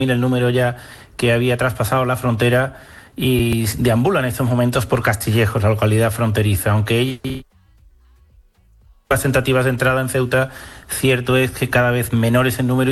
el número ya que había traspasado la frontera y deambula en estos momentos por Castillejos, la localidad fronteriza. Aunque las tentativas de entrada en Ceuta, cierto es que cada vez menores en número